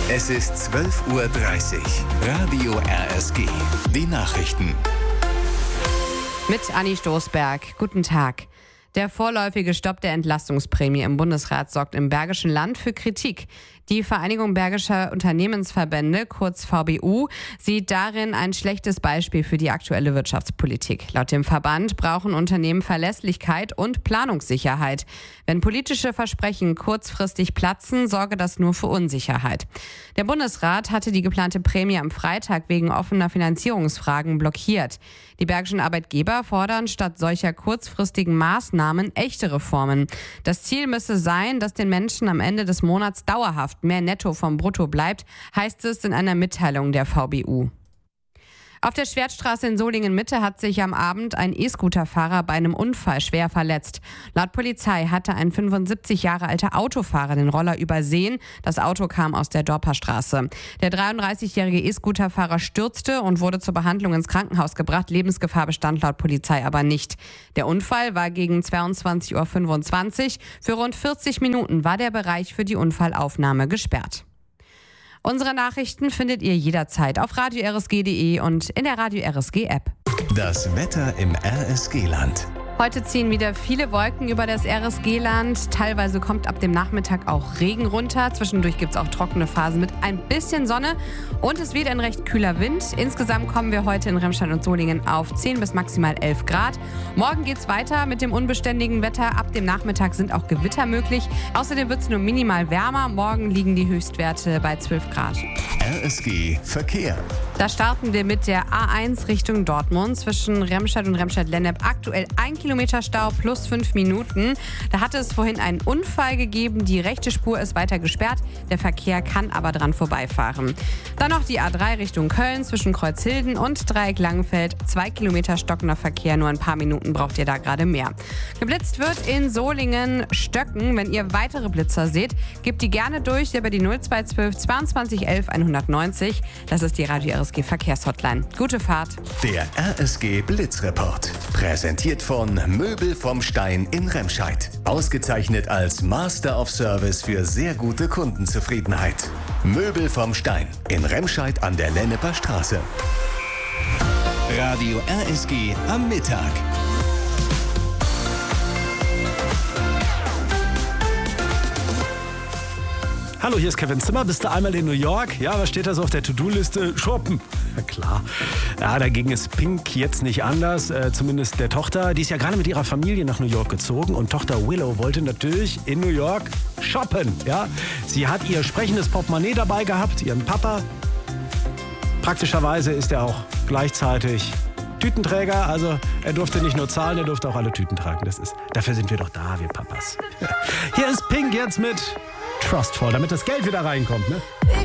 Es ist 12:30 Uhr. Radio RSG. Die Nachrichten. Mit Anni Stoßberg. Guten Tag. Der vorläufige Stopp der Entlastungsprämie im Bundesrat sorgt im Bergischen Land für Kritik. Die Vereinigung Bergischer Unternehmensverbände, kurz VBU, sieht darin ein schlechtes Beispiel für die aktuelle Wirtschaftspolitik. Laut dem Verband brauchen Unternehmen Verlässlichkeit und Planungssicherheit. Wenn politische Versprechen kurzfristig platzen, sorge das nur für Unsicherheit. Der Bundesrat hatte die geplante Prämie am Freitag wegen offener Finanzierungsfragen blockiert. Die bergischen Arbeitgeber fordern statt solcher kurzfristigen Maßnahmen echte Reformen. Das Ziel müsse sein, dass den Menschen am Ende des Monats dauerhaft mehr Netto vom Brutto bleibt, heißt es in einer Mitteilung der VBU. Auf der Schwertstraße in Solingen-Mitte hat sich am Abend ein E-Scooter-Fahrer bei einem Unfall schwer verletzt. Laut Polizei hatte ein 75 Jahre alter Autofahrer den Roller übersehen. Das Auto kam aus der Dorperstraße. Der 33-jährige E-Scooter-Fahrer stürzte und wurde zur Behandlung ins Krankenhaus gebracht. Lebensgefahr bestand laut Polizei aber nicht. Der Unfall war gegen 22:25 Uhr. Für rund 40 Minuten war der Bereich für die Unfallaufnahme gesperrt. Unsere Nachrichten findet ihr jederzeit auf radio-rsg.de und in der Radio RSG App. Das Wetter im RSG-Land. Heute ziehen wieder viele Wolken über das RSG-Land. Teilweise kommt ab dem Nachmittag auch Regen runter. Zwischendurch gibt es auch trockene Phasen mit ein bisschen Sonne. Und es weht ein recht kühler Wind. Insgesamt kommen wir heute in Remscheid und Solingen auf 10 bis maximal 11 Grad. Morgen geht es weiter mit dem unbeständigen Wetter. Ab dem Nachmittag sind auch Gewitter möglich. Außerdem wird es nur minimal wärmer. Morgen liegen die Höchstwerte bei 12 Grad. RSG Verkehr. Da starten wir mit der A1 Richtung Dortmund zwischen Remscheid und Remscheid-Lennep. Aktuell 1 Kilometer Stau plus 5 Minuten. Da hatte es vorhin einen Unfall gegeben. Die rechte Spur ist weiter gesperrt. Der Verkehr kann aber dran vorbeifahren. Dann noch die A3 Richtung Köln zwischen Kreuzhilden und Dreieck Langenfeld. 2 Kilometer stockender Verkehr. Nur ein paar Minuten braucht ihr da gerade mehr. Geblitzt wird in Solingen-Stöcken. Wenn ihr weitere Blitzer seht, gebt die gerne durch über die 0212 22 11 190. Das ist die Radio RSG Verkehrshotline. Gute Fahrt. Der RSG Blitzreport. Präsentiert von Möbel vom Stein in Remscheid. Ausgezeichnet als Master of Service für sehr gute Kundenzufriedenheit. Möbel vom Stein in Remscheid an der Lenneper Straße. Radio RSG am Mittag. Hallo, hier ist Kevin Zimmer. Bist du einmal in New York? Ja, was steht da so auf der To-Do-Liste? Shoppen. Na klar. Ja, dagegen ist Pink jetzt nicht anders. Zumindest der Tochter. Die ist ja gerade mit ihrer Familie nach New York gezogen. Und Tochter Willow wollte natürlich in New York shoppen. Ja? Sie hat ihr sprechendes Portemonnaie dabei gehabt, ihren Papa. Praktischerweise ist er auch gleichzeitig Tütenträger. Also er durfte nicht nur zahlen, er durfte auch alle Tüten tragen. Dafür sind wir doch da, wir Papas. Hier ist Pink jetzt mit Trustful, damit das Geld wieder reinkommt, ne?